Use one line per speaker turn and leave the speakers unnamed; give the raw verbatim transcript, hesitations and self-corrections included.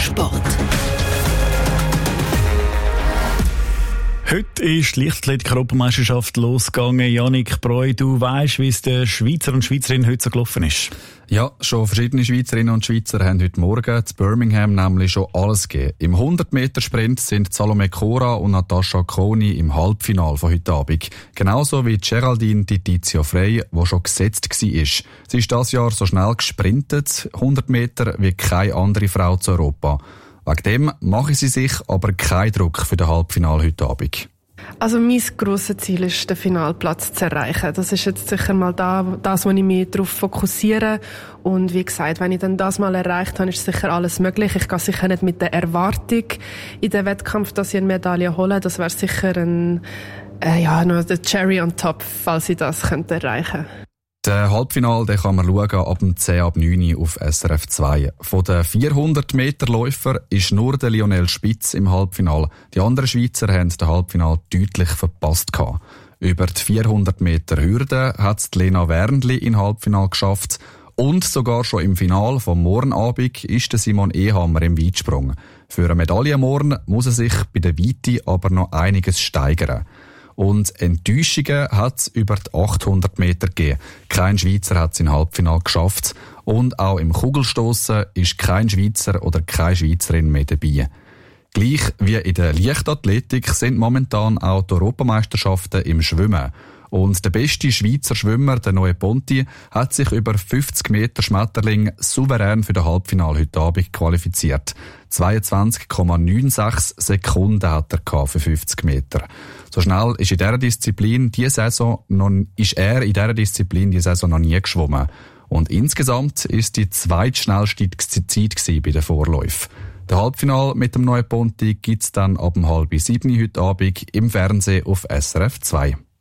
Sport.
Heute ist die Leichtathletik-Europameisterschaft losgegangen. Yannick Breu, du weisst, wie es den Schweizer und Schweizerinnen heute so gelaufen ist?
Ja, schon verschiedene Schweizerinnen und Schweizer haben heute Morgen zu Birmingham nämlich schon alles gegeben. Im hundert Meter Sprint sind Salome Cora und Natascha Coni im Halbfinale von heute Abend. Genauso wie Geraldine Di Tizio Frey, die schon gesetzt war. Sie ist dieses Jahr so schnell gesprintet, hundert Meter, wie keine andere Frau zu Europa. Wegen dem machen sie sich aber keinen Druck für das Halbfinale heute Abend.
Also mein grosses Ziel ist, den Finalplatz zu erreichen. Das ist jetzt sicher mal da, das, wo ich mich darauf fokussiere. Und wie gesagt, wenn ich dann das mal erreicht habe, ist sicher alles möglich. Ich gehe sicher nicht mit der Erwartung in den Wettkampf, dass ich eine Medaille hole. Das wäre sicher ein, äh, ja, noch der Cherry on top, falls ich das könnte erreichen könnte.
Das Halbfinale den kann man schauen ab dem zehn ab neun auf S R F zwei. Von den vierhundert Meter Läufern ist nur der Lionel Spitz im Halbfinale. Die anderen Schweizer haben das Halbfinale deutlich verpasst. Über die vierhundert Meter Hürde hat es Lena Wernli im Halbfinale geschafft. Und sogar schon im Finale vom Morgenabend ist der Simon Ehammer im Weitsprung. Für eine Medaille morgen muss er sich bei der Weite aber noch einiges steigern. Und Enttäuschungen hat es über die achthundert Meter gegeben. Kein Schweizer hat es im Halbfinale geschafft. Und auch im Kugelstossen ist kein Schweizer oder keine Schweizerin mehr dabei. Gleich wie in der Leichtathletik sind momentan auch die Europameisterschaften im Schwimmen. Und der beste Schweizer Schwimmer, der Noe Ponti, hat sich über fünfzig Meter Schmetterling souverän für das Halbfinale heute Abend qualifiziert. zweiundzwanzig Komma sechsundneunzig Sekunden hat er für fünfzig Meter. So schnell ist in dieser Disziplin die Saison noch, ist er in dieser Disziplin die Saison noch nie geschwommen. Und insgesamt ist die zweitschnellste Zeit bei den Vorläufen. Das Halbfinale mit dem Noe Ponti gibt's dann ab um halb sieben heute Abend im Fernsehen auf S R F zwei.